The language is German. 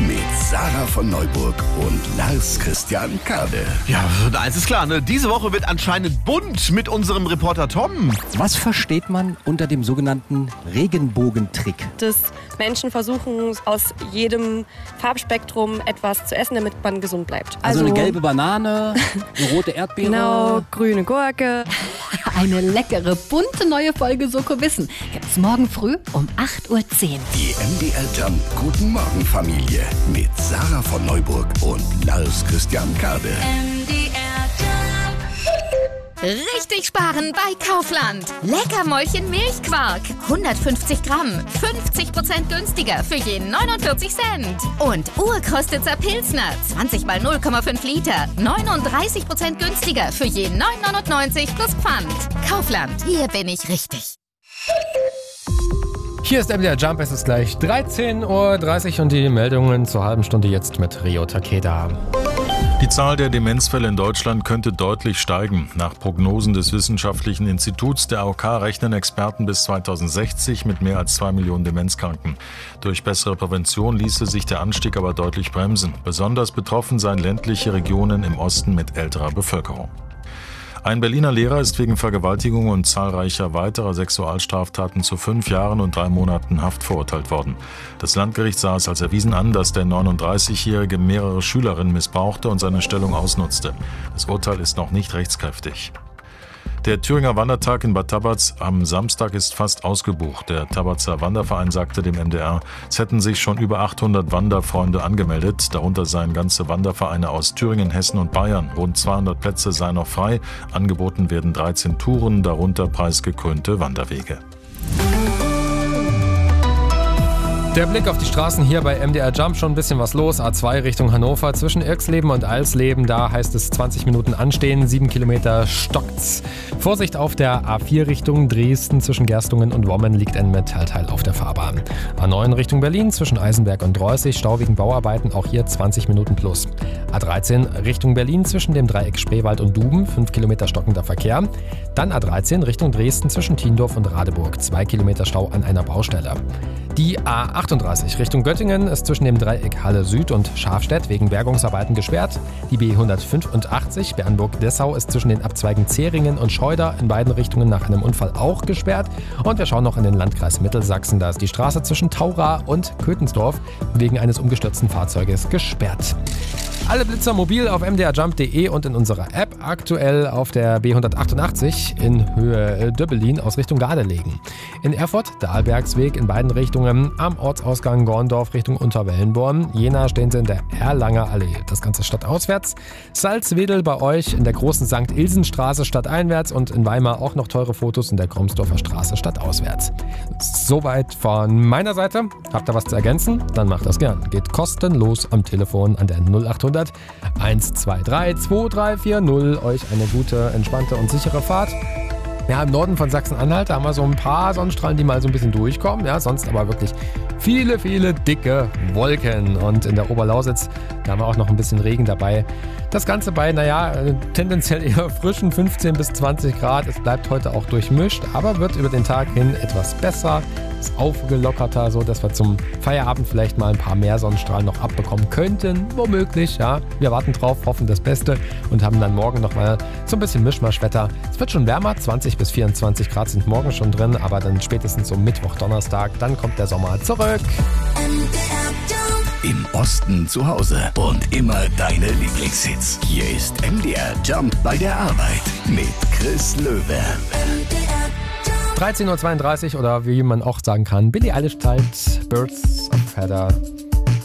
mit Sarah von Neuburg und Lars Christian Kade. Ja, eins ist klar, ne? Diese Woche wird anscheinend bunt mit unserem Reporter Tom. Was versteht man unter dem sogenannten Regenbogentrick? Dass Menschen versuchen, aus jedem Farbspektrum etwas zu essen, damit man gesund bleibt. Also eine gelbe Banane, eine rote Erdbeere. Genau, grüne Gurke. Eine leckere, bunte neue Folge Soko Wissen gibt's morgen früh um 8:10 Uhr. Die MDR Jump Guten Morgen Familie mit Sarah von Neuburg und Lars Christian Kade. Richtig sparen bei Kaufland. Leckermäulchen Milchquark. 150 Gramm. 50% günstiger für je 49 Cent. Und Urkostitzer Pilsner. 20 mal 0,5 Liter. 39% günstiger für je 9,99 plus Pfand. Kaufland. Hier bin ich richtig. Hier ist MDR Jump, es ist gleich 13:30 Uhr und die Meldungen zur halben Stunde jetzt mit Rio Takeda. Die Zahl der Demenzfälle in Deutschland könnte deutlich steigen. Nach Prognosen des Wissenschaftlichen Instituts der AOK rechnen Experten bis 2060 mit mehr als 2 Millionen Demenzkranken. Durch bessere Prävention ließe sich der Anstieg aber deutlich bremsen. Besonders betroffen seien ländliche Regionen im Osten mit älterer Bevölkerung. Ein Berliner Lehrer ist wegen Vergewaltigung und zahlreicher weiterer Sexualstraftaten zu 5 Jahren und 3 Monaten Haft verurteilt worden. Das Landgericht sah es als erwiesen an, dass der 39-Jährige mehrere Schülerinnen missbrauchte und seine Stellung ausnutzte. Das Urteil ist noch nicht rechtskräftig. Der Thüringer Wandertag in Bad Tabatz am Samstag ist fast ausgebucht. Der Tabatzer Wanderverein sagte dem MDR, es hätten sich schon über 800 Wanderfreunde angemeldet. Darunter seien ganze Wandervereine aus Thüringen, Hessen und Bayern. Rund 200 Plätze seien noch frei. Angeboten werden 13 Touren, darunter preisgekrönte Wanderwege. Der Blick auf die Straßen hier bei MDR Jump, schon ein bisschen was los. A2 Richtung Hannover, zwischen Irxleben und Alsleben, da heißt es 20 Minuten anstehen, 7 Kilometer stockt's. Vorsicht auf der A4 Richtung Dresden, zwischen Gerstungen und Wommen liegt ein Metallteil auf der Fahrbahn. A9 Richtung Berlin, zwischen Eisenberg und Reußig, Stau wegen Bauarbeiten, auch hier 20 Minuten plus. A13 Richtung Berlin, zwischen dem Dreieck Spreewald und Duben, 5 Kilometer stockender Verkehr. Dann A13 Richtung Dresden, zwischen Tiendorf und Radeburg, 2 Kilometer Stau an einer Baustelle. Die A38 Richtung Göttingen ist zwischen dem Dreieck Halle Süd und Schafstedt wegen Bergungsarbeiten gesperrt. Die B185 Bernburg-Dessau ist zwischen den Abzweigen Zähringen und Scheuder in beiden Richtungen nach einem Unfall auch gesperrt. Und wir schauen noch in den Landkreis Mittelsachsen. Da ist die Straße zwischen Taura und Köthensdorf wegen eines umgestürzten Fahrzeuges gesperrt. Alle Blitzer mobil auf mdrjump.de und in unserer App, aktuell auf der B188 in Höhe Döbbelin aus Richtung Gardelegen. In Erfurt der Albergsweg in beiden Richtungen, am Ortsausgang Gorndorf Richtung Unterwellenborn. Jena stehen sie in der Erlanger Allee, das Ganze stadtauswärts. Salzwedel bei euch in der großen St. Ilsenstraße stadteinwärts und in Weimar auch noch teure Fotos in der Kromsdorfer Straße stadtauswärts. Soweit von meiner Seite. Habt ihr was zu ergänzen? Dann macht das gern. Geht kostenlos am Telefon an der 0800 123 2340. Euch eine gute, entspannte und sichere Fahrt. Ja, im Norden von Sachsen-Anhalt, da haben wir so ein paar Sonnenstrahlen, die mal so ein bisschen durchkommen. Ja, sonst aber wirklich viele, viele dicke Wolken. Und in der Oberlausitz, da haben wir auch noch ein bisschen Regen dabei. Das Ganze bei, tendenziell eher frischen 15 bis 20 Grad. Es bleibt heute auch durchmischt, aber wird über den Tag hin etwas besser. Ist aufgelockerter, so dass wir zum Feierabend vielleicht mal ein paar mehr Sonnenstrahlen noch abbekommen könnten. Womöglich, ja. Wir warten drauf, hoffen das Beste und haben dann morgen nochmal so ein bisschen Mischmaschwetter. Es wird schon wärmer, 20 bis 24 Grad sind morgen schon drin, aber dann spätestens so Mittwoch, Donnerstag, dann kommt der Sommer zurück. Im Osten zu Hause und immer deine Lieblingshits. Hier ist MDR Jump bei der Arbeit mit Chris Löwe. 13:32 Uhr oder wie man auch sagen kann, Billie Eilish teilt Birds of Feather